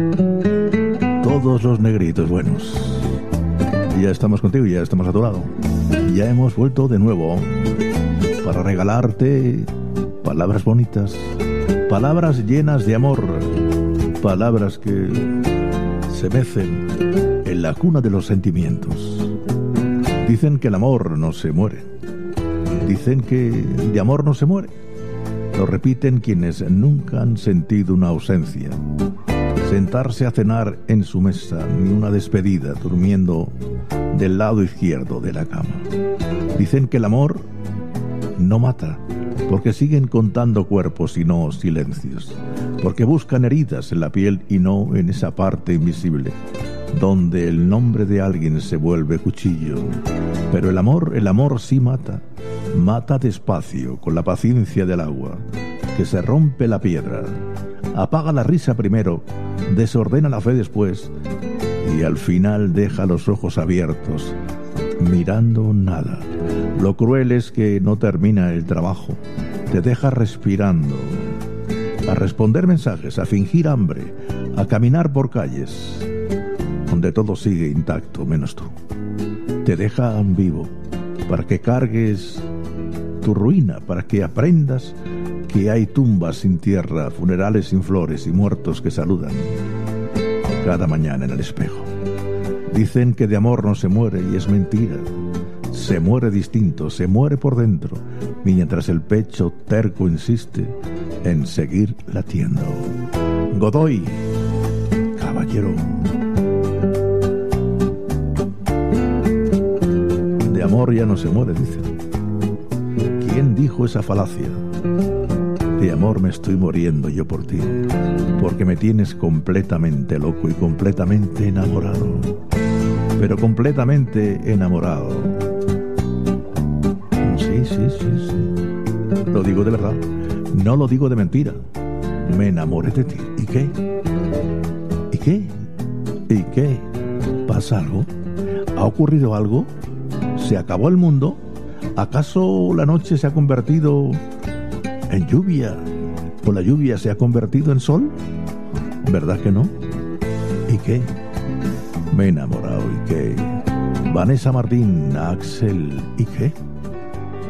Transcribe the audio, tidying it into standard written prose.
Todos los negritos buenos. Ya estamos contigo, ya estamos a tu lado. Ya hemos vuelto de nuevo para regalarte palabras bonitas, palabras llenas de amor, palabras que se mecen en la cuna de los sentimientos. Dicen que el amor no se muere. Dicen que de amor no se muere. Lo repiten quienes nunca han sentido una ausencia. Sentarse a cenar en su mesa, ni una despedida, durmiendo del lado izquierdo de la cama. Dicen que el amor no mata, porque siguen contando cuerpos y no silencios, porque buscan heridas en la piel y no en esa parte invisible, donde el nombre de alguien se vuelve cuchillo. Pero el amor sí mata, mata despacio, con la paciencia del agua, que se rompe la piedra, apaga la risa primero, desordena la fe después, y al final deja los ojos abiertos, mirando nada. Lo cruel es que no termina el trabajo, te deja respirando, a responder mensajes, a fingir hambre, a caminar por calles, donde todo sigue intacto menos tú. Te deja vivo, para que cargues tu ruina, para que aprendas que hay tumbas sin tierra, funerales sin flores y muertos que saludan cada mañana en el espejo. Dicen que de amor no se muere y es mentira. Se muere distinto, se muere por dentro, mientras el pecho terco insiste en seguir latiendo. Godoy, caballero. De amor ya no se muere, dicen. ¿Quién dijo esa falacia? De amor me estoy muriendo yo por ti, porque me tienes completamente loco y completamente enamorado. Pero completamente enamorado. Sí. Lo digo de verdad, no lo digo de mentira. Me enamoré de ti. ¿Y qué? ¿Y qué? ¿Y qué? ¿Pasa algo? ¿Ha ocurrido algo? ¿Se acabó el mundo? ¿Acaso la noche se ha convertido en lluvia? ¿O la lluvia se ha convertido en sol? ¿Verdad que no? ¿Y qué? Me he enamorado. ¿Y qué? Vanessa Martín, Axel. ¿Y qué?